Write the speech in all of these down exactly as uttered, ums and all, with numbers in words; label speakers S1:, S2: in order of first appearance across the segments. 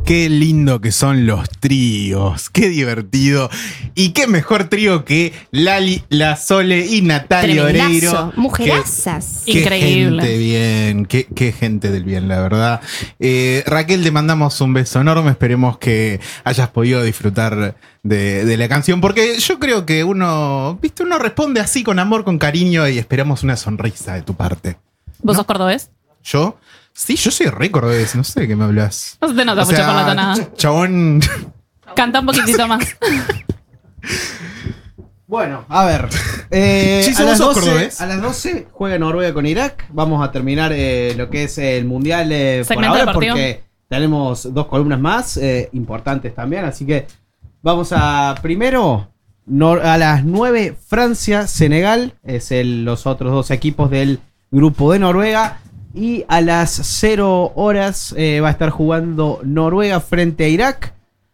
S1: Qué lindo que son los tríos, qué divertido. Y qué mejor trío que Lali, La Sole y Natalia Oreiro.
S2: Mujerazas.
S1: Qué,
S3: Increíble.
S1: Qué gente bien, qué, qué gente del bien, la verdad. Eh, Raquel, te mandamos un beso enorme. Esperemos que hayas podido disfrutar de, de la canción. Porque yo creo que uno, viste, uno responde así con amor, con cariño y esperamos una sonrisa de tu parte.
S3: ¿Vos
S1: ¿No?
S3: sos cordobés?
S1: ¿Yo? Sí, yo soy re cordobés, no sé de qué me hablas.
S3: No se te nota
S1: O
S3: mucho
S1: sea,
S3: por la tonada.
S1: Chabón.
S3: Canta un poquitito más.
S4: Bueno, a ver. Eh,
S1: Sí,
S4: a,
S1: ¿vos
S4: las
S1: sos
S4: doce,
S1: cordobés?
S4: a las doce juega Noruega con Irak. Vamos a terminar eh, lo que es el mundial eh, por
S3: Segmento
S4: ahora
S3: deportivo.
S4: porque tenemos dos columnas más eh, importantes también. Así que vamos a primero nor- a las nueve Francia-Senegal. Es el, los otros dos equipos del grupo de Noruega. Y a las cero horas eh, va a estar jugando Noruega frente a Irak.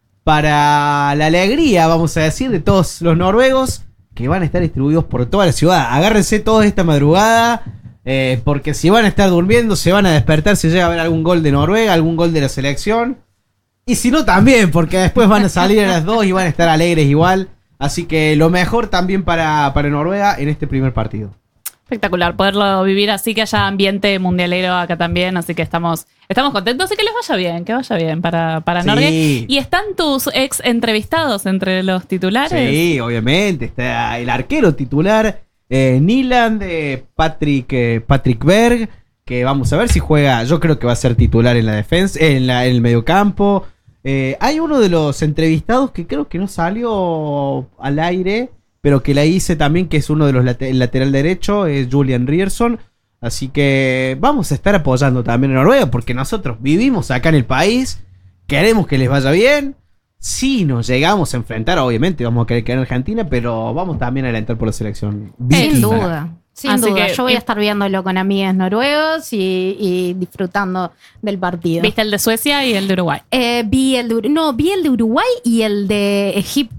S4: Para la alegría, vamos a decir, de todos los noruegos que van a estar distribuidos por toda la ciudad. Agárrense todos esta madrugada, eh, porque si van a estar durmiendo, se van a despertar si llega a haber algún gol de Noruega, algún gol de la selección. Y si no, también, porque después van a salir a las dos y van a estar alegres igual. Así que lo mejor también para, para Noruega en este primer partido.
S3: Espectacular poderlo vivir así, que haya ambiente mundialero acá también, así que estamos, estamos contentos y que les vaya bien, que vaya bien para, para
S4: Sí.
S3: Noruega. ¿Y están tus ex entrevistados entre los titulares?
S4: Sí, obviamente. Está el arquero titular, eh, Nyland, eh, Patrick, eh, Patrick Berg, que vamos a ver si juega. Yo creo que va a ser titular en la defensa, en, la, en el mediocampo. Eh, hay uno de los entrevistados que creo que no salió al aire, pero que la hice también, que es uno de los late- el lateral derecho, es Julian Rierson. Así que vamos a estar apoyando también a Noruega, porque nosotros vivimos acá en el país, queremos que les vaya bien. Si nos llegamos a enfrentar, obviamente vamos a querer que en Argentina, pero vamos también a alentar por la selección.
S2: Sin
S4: vikinga.
S2: duda. Sin
S3: Así
S2: duda.
S3: que-
S2: Yo voy a estar viéndolo con amigas noruegos y, y disfrutando del partido.
S3: ¿Viste el de Suecia y el de Uruguay?
S2: Eh, vi el de, Ur- no, vi el de Uruguay y el de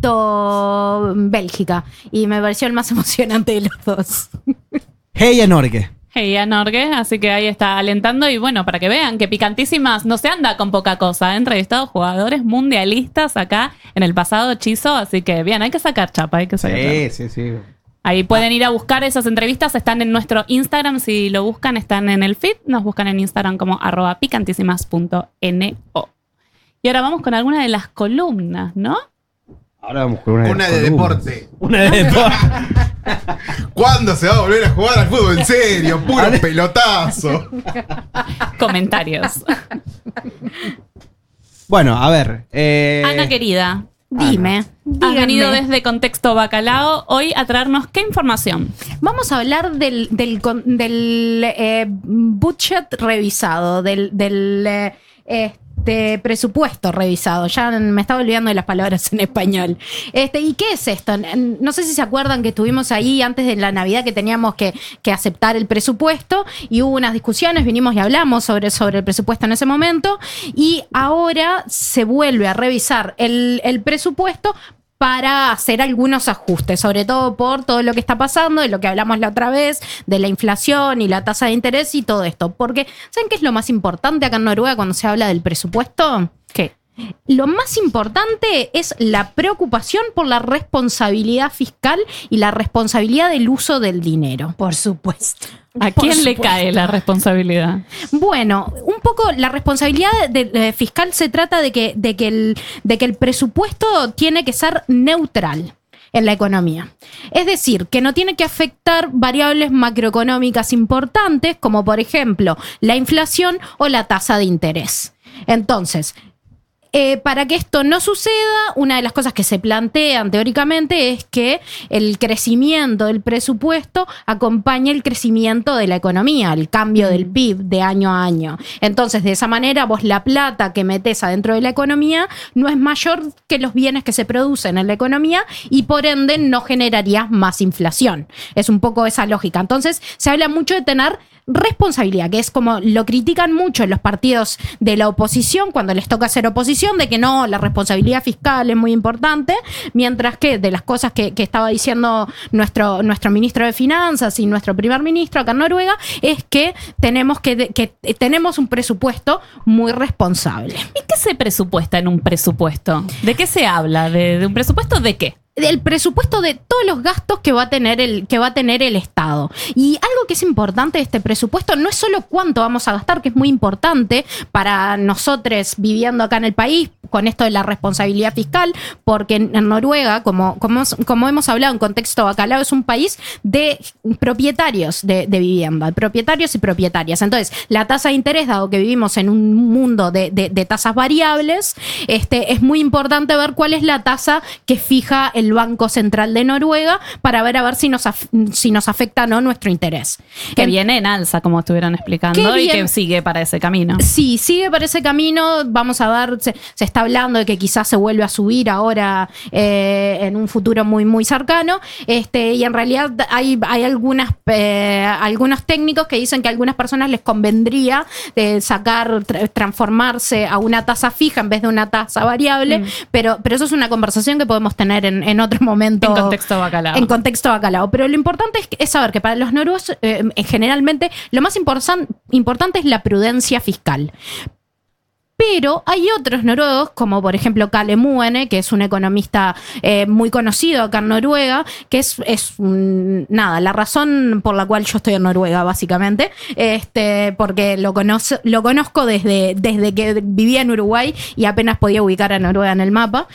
S2: Egipto-Bélgica. Y me pareció el más emocionante de los dos.
S4: Hey a Norge.
S3: Hey, a Norge, así que ahí está alentando. Y bueno, para que vean que Picantísimas no se anda con poca cosa. He entrevistado jugadores mundialistas acá en el pasado hechizo, así que bien, hay que sacar chapa, hay que sacar chapa.
S4: Sí, sí, sí.
S3: Ahí pueden ir a buscar esas entrevistas, están en nuestro Instagram, si lo buscan, están en el feed, nos buscan en Instagram como arroba picantísimas punto no. Y ahora vamos con alguna de las columnas, ¿no?
S4: Ahora vamos con una,
S1: Una de
S4: columnas.
S1: deporte.
S4: Una de deporte.
S1: ¿Cuándo se va a volver a jugar al fútbol en serio? Puro pelotazo.
S3: Comentarios.
S4: Bueno, a ver. Eh,
S3: Ana querida,
S2: Dime.
S3: has
S2: díganme.
S3: venido desde Contexto Bacalao hoy a traernos qué información.
S2: Vamos a hablar del, del, con- del eh, budget revisado, del, del eh, este, presupuesto revisado. Ya me estaba olvidando de las palabras en español. Este, ¿y qué es esto? No sé si se acuerdan que estuvimos ahí antes de la Navidad, que teníamos que, que aceptar el presupuesto y hubo unas discusiones, vinimos y hablamos sobre, sobre el presupuesto en ese momento, y ahora se vuelve a revisar el, el presupuesto para hacer algunos ajustes, sobre todo por todo lo que está pasando, de lo que hablamos la otra vez, de la inflación y la tasa de interés y todo esto. Porque, ¿saben qué es lo más importante acá en Noruega cuando se habla del presupuesto?
S3: ¿Qué?
S2: Lo más importante es la preocupación por la responsabilidad fiscal y la responsabilidad del uso del dinero.
S5: Por supuesto.
S3: ¿A
S2: Por
S3: quién le
S2: supuesto.
S3: cae la responsabilidad?
S2: Bueno, un poco la responsabilidad de- de- fiscal se trata de que, de, que el, de que el presupuesto tiene que ser neutral en la economía. Es decir, que no tiene que afectar variables macroeconómicas importantes, como por ejemplo la inflación o la tasa de interés. Entonces, Eh, para que esto no suceda, una de las cosas que se plantean teóricamente es que el crecimiento del presupuesto acompañe el crecimiento de la economía, el cambio del P I B de año a año. Entonces, de esa manera, vos la plata que metés adentro de la economía no es mayor que los bienes que se producen en la economía y por ende no generarías más inflación. Es un poco esa lógica. Entonces, se habla mucho de tener responsabilidad, que es como lo critican mucho los partidos de la oposición cuando les toca hacer oposición, de que no, la responsabilidad fiscal es muy importante, mientras que de las cosas que, que estaba diciendo nuestro, nuestro ministro de Finanzas y nuestro primer ministro acá en Noruega, es que tenemos, que, que tenemos un presupuesto muy responsable.
S3: ¿Y qué se presupuesta en un presupuesto? ¿De qué se habla? ¿De, de un presupuesto de qué?
S2: El presupuesto de todos los gastos que va a tener el que va a tener el Estado. Y algo que es importante de este presupuesto no es solo cuánto vamos a gastar, que es muy importante para nosotros viviendo acá en el país con esto de la responsabilidad fiscal, porque en, en Noruega, como, como, como hemos hablado en contexto bacalao, es un país de propietarios de, de vivienda, de propietarios y propietarias. Entonces, la tasa de interés, dado que vivimos en un mundo de, de, de tasas variables, este, es muy importante ver cuál es la tasa que fija el el Banco Central de Noruega para ver a ver si nos, af si nos afecta o no nuestro interés.
S3: Que viene en alza, como estuvieron explicando, y que sigue para ese camino.
S2: Sí, sigue para ese camino. Vamos a ver, se, se está hablando de que quizás se vuelve a subir ahora eh, en un futuro muy, muy cercano. Este, y en realidad hay, hay algunas, eh, algunos técnicos que dicen que a algunas personas les convendría eh, sacar, tra transformarse a una tasa fija en vez de una tasa variable, mm. pero, pero eso es una conversación que podemos tener en, en otro momento.
S3: En contexto bacalao.
S2: En contexto bacalao. Pero lo importante es, es saber que para los noruegos, eh, generalmente, lo más importan, importante es la prudencia fiscal. Pero hay otros noruegos, como por ejemplo Kalle Muene, que es un economista eh, muy conocido acá en Noruega, que es, es um, nada, la razón por la cual yo estoy en Noruega, básicamente, este, porque lo, conoce, lo conozco desde, desde que vivía en Uruguay y apenas podía ubicar a Noruega en el mapa.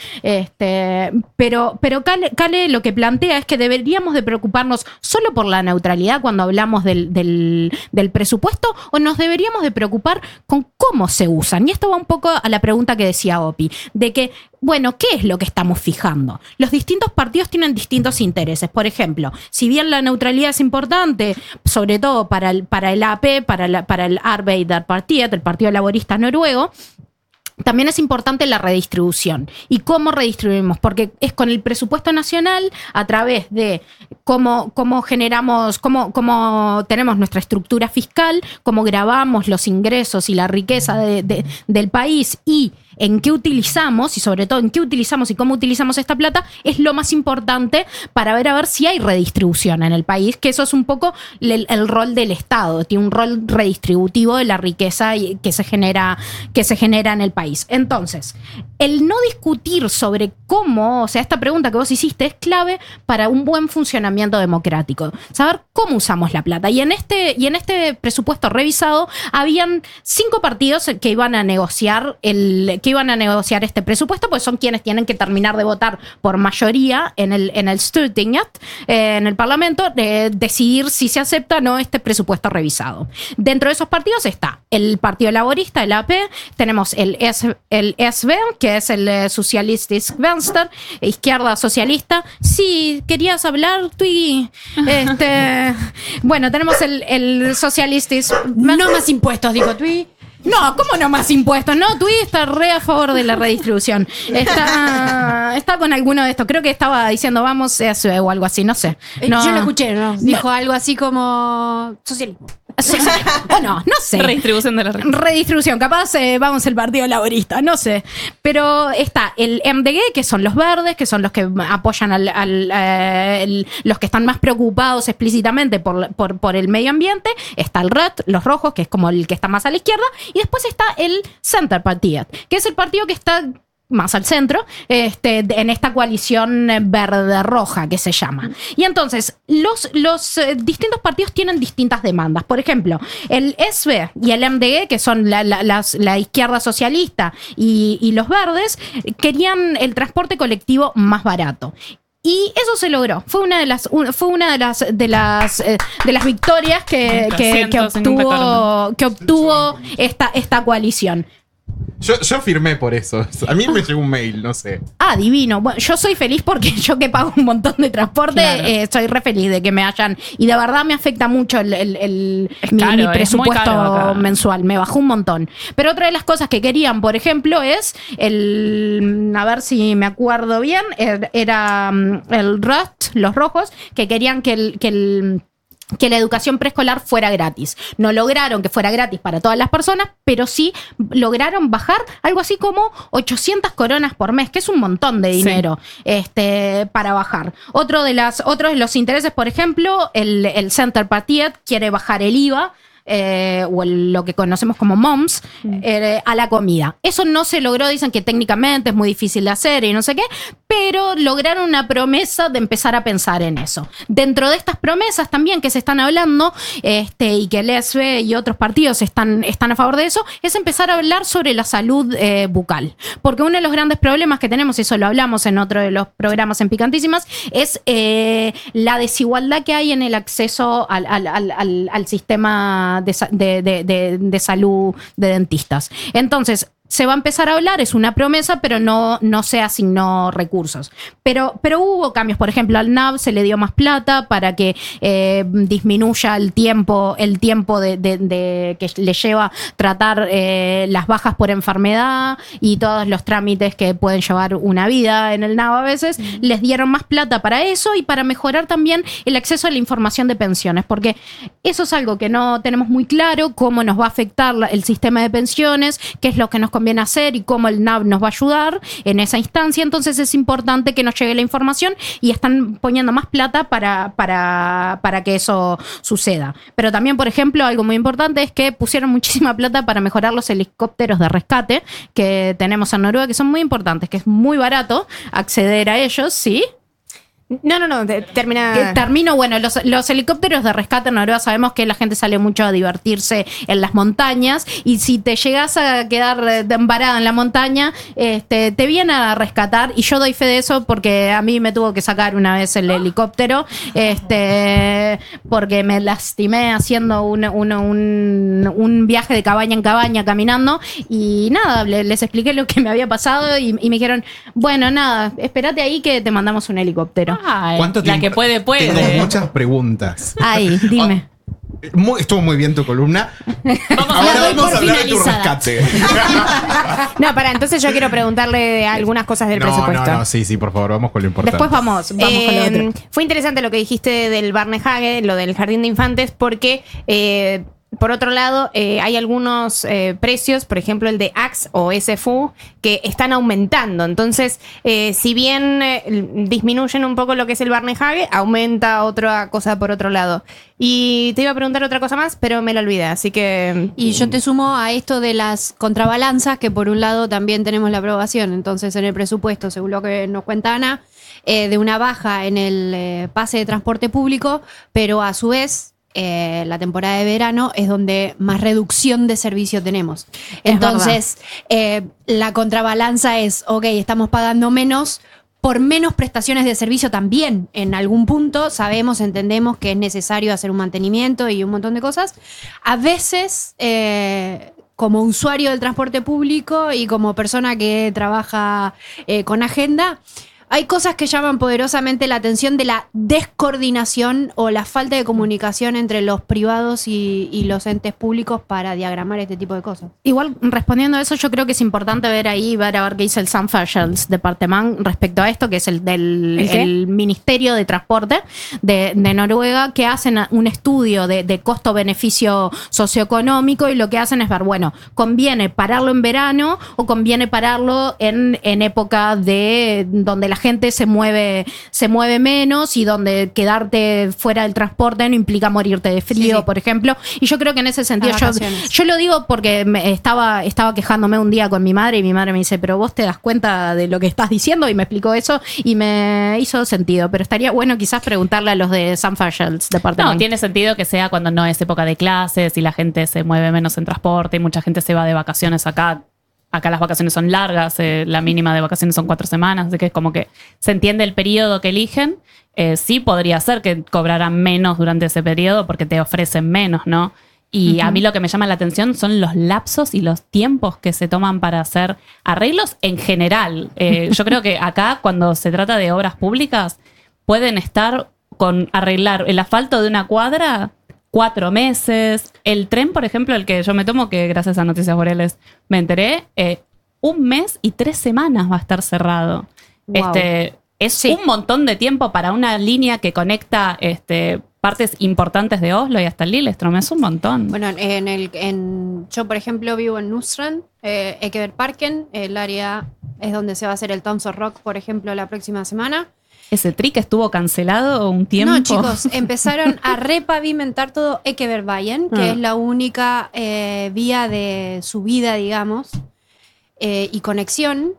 S2: Este, pero pero Kalle, Kalle lo que plantea es que deberíamos de preocuparnos solo por la neutralidad cuando hablamos del, del, del presupuesto, o nos deberíamos de preocupar con cómo se usan. Y esto va un poco a la pregunta que decía Opi, de que, bueno, ¿qué es lo que estamos fijando? Los distintos partidos tienen distintos intereses. Por ejemplo, si bien la neutralidad es importante, sobre todo para el, para el A P, para, la, para el Arbeiderpartiet, el Partido Laborista Noruego, también es importante la redistribución. ¿Y cómo redistribuimos? Porque es con el presupuesto nacional, a través de cómo, cómo generamos, cómo, cómo tenemos nuestra estructura fiscal, cómo grabamos los ingresos y la riqueza de, de, del país, y en qué utilizamos, y sobre todo en qué utilizamos y cómo utilizamos esta plata, es lo más importante para ver a ver si hay redistribución en el país, que eso es un poco el, el rol del Estado, tiene un rol redistributivo de la riqueza que se genera, que se genera en el país. Entonces, el no discutir sobre cómo, o sea, esta pregunta que vos hiciste es clave para un buen funcionamiento democrático, saber cómo usamos la plata. Y en este, y en este presupuesto revisado habían cinco partidos que iban a negociar el que iban a negociar este presupuesto, pues son quienes tienen que terminar de votar por mayoría en el, en el Stortinget, eh, en el Parlamento, de decidir si se acepta o no este presupuesto revisado. Dentro de esos partidos está el Partido Laborista, el A P, tenemos el, S, el S V, que es el eh, Socialistisk Venstre, izquierda socialista. Sí, querías hablar, Twiggy. Este, bueno, tenemos el, el Socialistisk Venstre.
S5: No más impuestos, dijo Twiggy.
S2: No, ¿cómo no más impuestos? No, Twiggy está re a favor de la redistribución. Está, está con alguno de estos. Creo que estaba diciendo vamos eh, o algo así, no sé. No,
S5: yo lo escuché, ¿no? Dijo
S2: no.
S5: algo así como socialismo.
S2: Bueno, no sé.
S3: Redistribución de la riqueza.
S2: Redistribución, capaz eh, vamos el Partido Laborista, no sé. Pero está el M D G, que son los verdes, que son los que apoyan al, al eh, el, los que están más preocupados explícitamente por, por, por el medio ambiente. Está el Red, los rojos, que es como el que está más a la izquierda. Y después está el Centerpartiet, que es el partido que está más al centro, este, en esta coalición verde-roja que se llama. Y entonces, los, los eh, distintos partidos tienen distintas demandas. Por ejemplo, el S V y el M D G, que son la, la, las, la izquierda socialista y, y los verdes, querían el transporte colectivo más barato. Y eso se logró. Fue una de las, un, fue una de las, de las, eh, de las victorias que, que, que obtuvo, que obtuvo esta, esta coalición.
S1: Yo, yo firmé por eso. A mí me llegó un mail, no sé.
S2: Ah, divino. Bueno, yo soy feliz porque yo que pago un montón de transporte, claro. eh, soy re feliz de que me hayan... Y de verdad me afecta mucho el, el, el mi,
S3: caro,
S2: mi presupuesto mensual. Me bajó un montón. Pero otra de las cosas que querían, por ejemplo, es el... A ver si me acuerdo bien. Era el Rust, los rojos, que querían que el... Que el que la educación preescolar fuera gratis. No lograron que fuera gratis para todas las personas, pero sí lograron bajar algo así como ochocientas coronas por mes, que es un montón de dinero sí. este, para bajar. Otro de, las, otro de los intereses, por ejemplo, el, el Center Partiet quiere bajar el I V A, Eh, o el, lo que conocemos como M O M S, eh, a la comida. Eso no se logró, dicen que técnicamente es muy difícil de hacer y no sé qué, pero lograron una promesa de empezar a pensar en eso. Dentro de estas promesas también que se están hablando, este, y que el E S B y otros partidos están, están a favor de eso, es empezar a hablar sobre la salud eh, bucal. Porque uno de los grandes problemas que tenemos, y eso lo hablamos en otro de los programas en Picantísimas, es eh, la desigualdad que hay en el acceso al, al, al, al, al sistema De, de, de, de salud de dentistas. Entonces, se va a empezar a hablar, es una promesa, pero no, no se asignó recursos. Pero, pero hubo cambios. Por ejemplo, al N A B se le dio más plata para que eh, disminuya el tiempo, el tiempo de, de, de que le lleva tratar eh, las bajas por enfermedad y todos los trámites que pueden llevar una vida en el N A B a veces. Mm. Les dieron más plata para eso y para mejorar también el acceso a la información de pensiones, porque eso es algo que no tenemos muy claro, cómo nos va a afectar el sistema de pensiones, qué es lo que nos conviene hacer y cómo el N A B nos va a ayudar en esa instancia. Entonces es importante que nos llegue la información y están poniendo más plata para, para, para que eso suceda. Pero también, por ejemplo, algo muy importante es que pusieron muchísima plata para mejorar los helicópteros de rescate que tenemos en Noruega, que son muy importantes, que es muy barato acceder a ellos, ¿sí?
S5: No, no, no, te- termina.
S2: Que termino, bueno, los, los helicópteros de rescate en Noruega sabemos que la gente sale mucho a divertirse en las montañas y si te llegas a quedar eh, embarada en la montaña, este, te vienen a rescatar y yo doy fe de eso porque a mí me tuvo que sacar una vez el helicóptero este, porque me lastimé haciendo un, un, un, un viaje de cabaña en cabaña caminando y nada, le- les expliqué lo que me había pasado y, y me dijeron, bueno, nada, espérate ahí que te mandamos un helicóptero.
S3: Ay,
S1: ¿Cuánto
S3: la
S1: tiempo?
S3: que puede, puede.
S1: Tengo muchas preguntas.
S2: Ay, dime.
S1: Muy- estuvo muy bien tu columna.
S3: Vamos a
S1: Ahora
S3: dar
S1: vamos
S5: por
S1: a hablar de tu
S5: finalizada.
S1: rescate.
S5: No, para, entonces yo quiero preguntarle algunas cosas del
S1: No,
S5: presupuesto.
S1: no, no, sí, sí, por favor, vamos con lo importante.
S2: Después vamos, vamos con lo
S5: Eh,
S2: otro.
S5: Fue interesante lo que dijiste del Barnehage, lo del jardín de infantes, porque eh, por otro lado eh, hay algunos eh, precios, por ejemplo el de A X o S F U, que están aumentando. Entonces, eh, si bien eh, disminuyen un poco lo que es el Barnehage, aumenta otra cosa por otro lado. Y te iba a preguntar otra cosa más, pero me la olvidé, así que...
S6: Y yo te sumo a esto de las contrabalanzas, que por un lado también tenemos la aprobación, entonces en el presupuesto, según lo que nos cuenta Ana, eh, de una baja en el eh, pase de transporte público, pero a su vez eh, la temporada de verano es donde más reducción de servicio tenemos. Entonces, eh, la contrabalanza es, ok, estamos pagando menos por menos prestaciones de servicio también. En algún punto sabemos, entendemos que es necesario hacer un mantenimiento y un montón de cosas. A veces, eh, como usuario del transporte público y como persona que trabaja eh, con agenda, hay cosas que llaman poderosamente la atención de la descoordinación o la falta de comunicación entre los privados y, y los entes públicos para diagramar este tipo de cosas.
S2: Igual, respondiendo a eso, yo creo que es importante ver ahí, ver a ver qué dice el Samferdselsdepartement respecto a esto, que es el del
S5: ¿El qué?
S2: el Ministerio de Transporte de, de Noruega, que hacen un estudio de, de costo-beneficio socioeconómico y lo que hacen es ver, bueno, ¿conviene pararlo en verano o conviene pararlo en, en época de donde la gente se mueve, se mueve menos y donde quedarte fuera del transporte no implica morirte de frío,
S6: Sí, sí.
S2: por ejemplo? Y yo creo que en ese sentido
S6: Las
S2: yo,
S6: vacaciones.
S2: yo lo digo porque me estaba, estaba quejándome un día con mi madre y mi madre me dice, pero vos te das cuenta de lo que estás diciendo, y me explicó eso y me hizo sentido. Pero estaría bueno quizás preguntarle a los de Samferdselsdepartement.
S3: No, tiene sentido que sea cuando no es época de clases y la gente se mueve menos en transporte y mucha gente se va de vacaciones acá. Acá las vacaciones son largas, eh, la mínima de vacaciones son cuatro semanas, así que es como que se entiende el periodo que eligen. Eh, sí podría ser que cobraran menos durante ese periodo porque te ofrecen menos, ¿no? Y a mí lo que me llama la atención son los lapsos y los tiempos que se toman para hacer arreglos en general. Eh, yo creo que acá, cuando se trata de obras públicas, pueden estar con arreglar el asfalto de una cuadra cuatro meses. El tren, por ejemplo, el que yo me tomo, que gracias a Noticias Boreales me enteré, eh, un mes y tres semanas va a estar cerrado.
S6: Wow.
S3: Este, es
S2: Sí.
S3: un montón de tiempo para una línea que conecta este, partes importantes de Oslo y hasta Lillestrøm. Es un montón.
S6: Bueno, en el, en, yo por ejemplo vivo en Nordstrand, eh, Ekebergparken, el área es donde se va a hacer el Tons of Rock, por ejemplo, la próxima semana.
S3: Ese trick estuvo cancelado un tiempo.
S6: No, chicos, empezaron a repavimentar todo Ekebergveien, que
S3: Ah.
S6: es la única eh, vía de subida, digamos, eh, y conexión.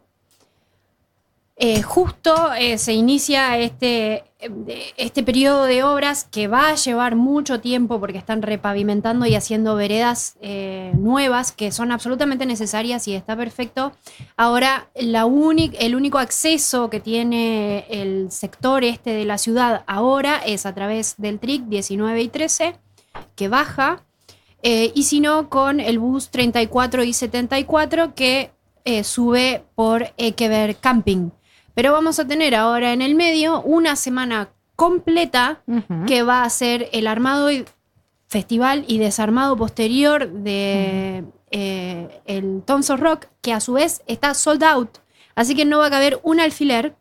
S6: Eh, justo eh, se inicia este, eh, este periodo de obras que va a llevar mucho tiempo porque están repavimentando y haciendo veredas eh, nuevas que son absolutamente necesarias y está perfecto. Ahora, la única, el único acceso que tiene el sector este de la ciudad ahora es a través del T R I C diecinueve y trece, que baja, eh, y si no, con el bus treinta y cuatro y setenta y cuatro que eh, sube por Ekeberg Camping. Pero vamos a tener ahora en el medio una semana completa
S5: Ujú.
S6: que va a ser el armado y festival y desarmado posterior de eh, el Tons of Rock, que a su vez está sold out, así que no va a caber un alfiler.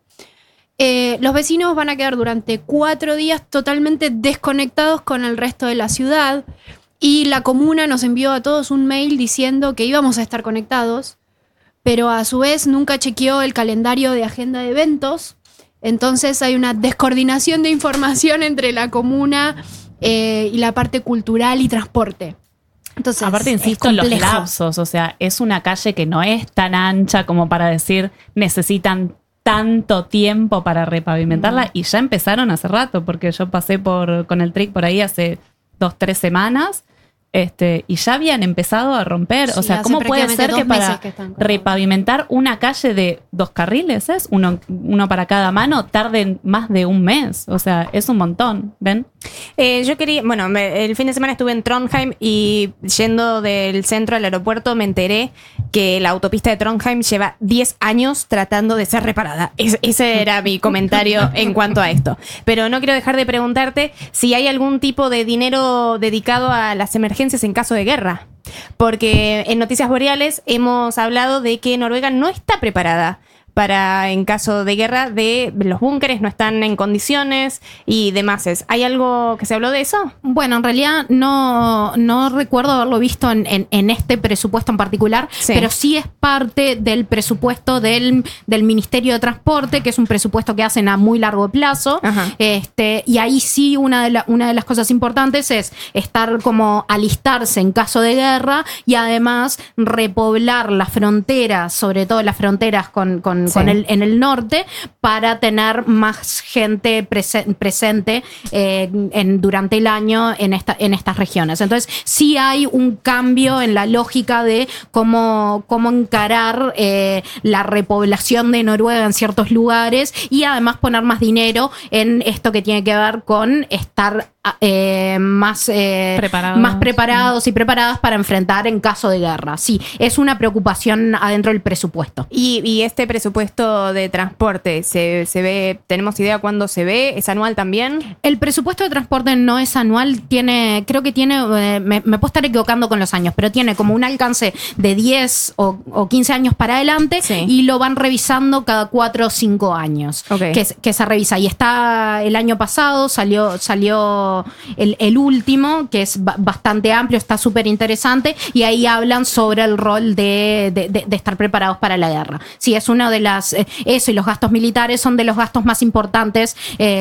S6: Eh, los vecinos van a quedar durante cuatro días totalmente desconectados con el resto de la ciudad y la comuna nos envió a todos un mail diciendo que íbamos a estar conectados, pero a su vez nunca chequeó el calendario de agenda de eventos. Entonces hay una descoordinación de información entre la comuna eh, y la parte cultural y transporte. Entonces,
S3: Aparte,
S6: es
S3: insisto en los
S6: complejo.
S3: lapsos. O sea, es una calle que no es tan ancha como para decir necesitan tanto tiempo para repavimentarla.
S6: Mm.
S3: Y ya empezaron hace rato, porque yo pasé por con el trick por ahí hace dos, tres semanas. Este, y ya habían empezado a romper.
S6: Sí,
S3: o sea,
S6: hace
S3: ¿cómo puede
S6: prácticamente
S3: ser que
S6: dos meses
S3: para
S6: que están con-
S3: repavimentar una calle de dos carriles, ¿es? Uno, uno para cada mano, tarden más de un mes? O sea, es un montón, ¿ven?
S5: Eh, yo quería, bueno, me- el fin de semana estuve en Trondheim y yendo del centro al aeropuerto me enteré que la autopista de Trondheim lleva diez años tratando de ser reparada. Es- ese era mi comentario en cuanto a esto. Pero no quiero dejar de preguntarte si hay algún tipo de dinero dedicado a las emergencias en caso de guerra. Porque en Noticias Boreales hemos hablado de que Noruega no está preparada para, en caso de guerra, de los búnkeres no están en condiciones y demás. ¿Hay algo que se habló de eso?
S2: Bueno, en realidad no, no recuerdo haberlo visto en, en- en este presupuesto en particular,
S5: Sí.
S2: pero sí es parte del presupuesto del, del Ministerio de Transporte, que es un presupuesto que hacen a muy largo plazo.
S5: Ajá.
S2: Este, y ahí sí una de, la- una de las cosas importantes es estar como alistarse en caso de guerra y además repoblar las fronteras, sobre todo las fronteras con, con,
S5: Sí.
S2: con el, en el norte, para tener más gente prese- presente eh, en, durante el año en, esta, en estas regiones. Entonces sí hay un cambio en la lógica de cómo, cómo encarar eh, la repoblación de Noruega en ciertos lugares y además poner más dinero en esto que tiene que ver con estar eh, más, eh,
S3: Preparados.
S2: más preparados y preparadas para enfrentar en caso de guerra. Sí, es una preocupación adentro del presupuesto.
S5: Y, y este presupuesto de transporte, ¿se, se ve, tenemos idea cuándo se ve? ¿Es anual también?
S2: El presupuesto de transporte no es anual, tiene, creo que tiene, eh, me, me puedo estar equivocando con los años, pero tiene como un alcance de diez o, o quince años para adelante
S5: Sí.
S2: y lo van revisando cada cuatro o cinco años
S5: Ok.
S2: que, que se revisa. Y está el año pasado, salió, salió el, el último, que es ba- bastante amplio, está súper interesante, y ahí hablan sobre el rol de, de- de- de estar preparados para la guerra. Sí, es una de las, eh, eso y los gastos militares son de los gastos más importantes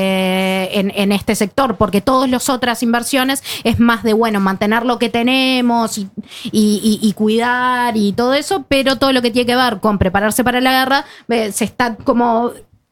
S2: eh, en, en este sector, porque todas las otras inversiones es más de, bueno, mantener lo que tenemos y, y- y- y cuidar y todo eso, pero todo lo que tiene que ver con prepararse para la guerra eh, se está como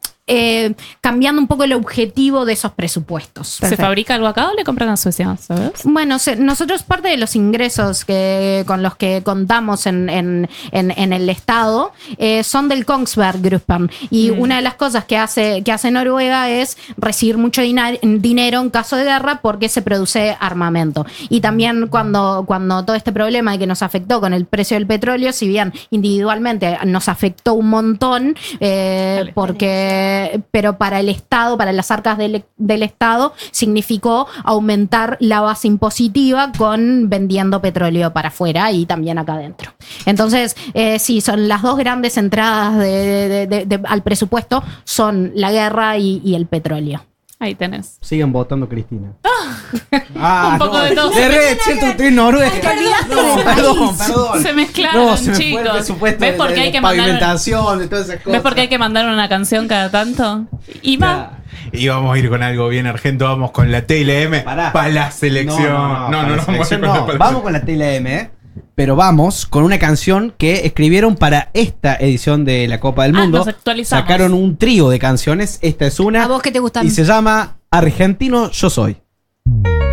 S2: eh, cambiando un poco el objetivo de esos presupuestos.
S3: ¿Se fabrica algo acá o le compran a Suecia? ¿Sabes?
S2: Bueno, se- nosotros parte de los ingresos que, con los que contamos en, en- en- en el Estado eh, son del Kongsberg Gruppen. Y una de las cosas que hace, que hace Noruega es recibir mucho dinar- dinero en caso de guerra porque se produce armamento. Y también cuando, cuando todo este problema de que nos afectó con el precio del petróleo, si bien individualmente nos afectó un montón, eh,
S3: Dale.
S2: porque pero para el Estado, para las arcas del, del Estado, significó aumentar la base impositiva con vendiendo petróleo para afuera y también acá adentro. Entonces, eh, sí, son las dos grandes entradas de- de- de- de- al presupuesto, son la guerra y, y el petróleo.
S3: Ahí tenés.
S4: Siguen votando Cristina. Ah,
S3: Un poco
S4: no,
S3: de todo.
S4: De re, che, tú estoy en Noruega.
S6: Te olvidaste
S4: No,
S6: del
S4: perdón,
S6: país.
S4: perdón.
S3: Se mezclaron,
S4: No, se me
S3: chicos.
S4: fue el presupuesto
S3: ¿Ves
S4: de-
S3: por qué
S4: de
S3: hay que mandar,
S4: pavimentación, de todas esas cosas.
S3: ¿ves por qué hay que mandar una canción cada tanto? Y va.
S4: Ya.
S1: Y vamos a ir con algo bien argento, vamos con la T L M
S4: Pará.
S1: para la selección.
S4: No, no, no,
S1: no,
S4: para la
S1: no,
S4: selección
S1: vamos,
S4: no.
S1: con la-
S4: Vamos con la T L M, ¿eh? Pero vamos con una canción que escribieron para esta edición de la Copa del
S3: Ah,
S4: Mundo.
S3: nos actualizamos.
S4: Sacaron un trío de canciones, esta es una.
S6: ¿A vos qué te gustan?
S4: Y se llama Argentino Yo Soy.